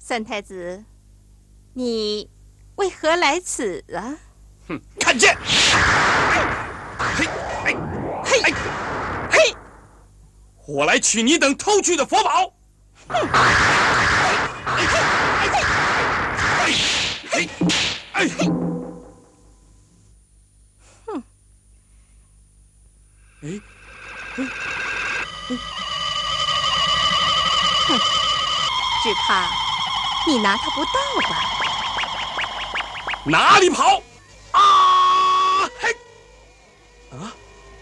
三太子，你为何来此啊？ 哼，看剑！嘿，嘿，嘿！我来取你等偷去的佛宝。哼！ 只怕你拿他不到吧？ 哪里跑！啊！嘿！啊！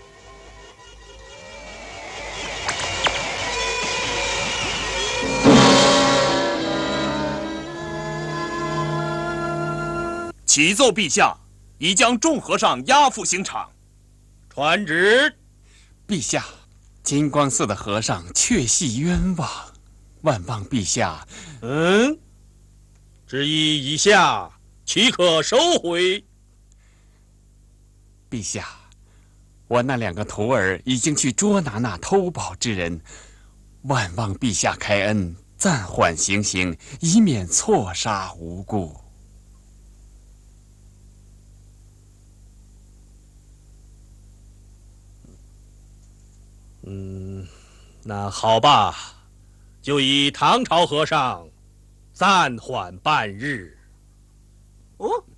启奏陛下，已将众和尚押赴刑场。 传旨， 陛下，金光寺的和尚确系冤枉，万望陛下。 旨意已下，岂可收回？ 陛下，我那2个徒儿已经去捉拿那偷宝之人，万望陛下开恩，暂缓行刑，以免错杀无辜。 那好吧，就以唐朝和尚暂缓半日。 哦。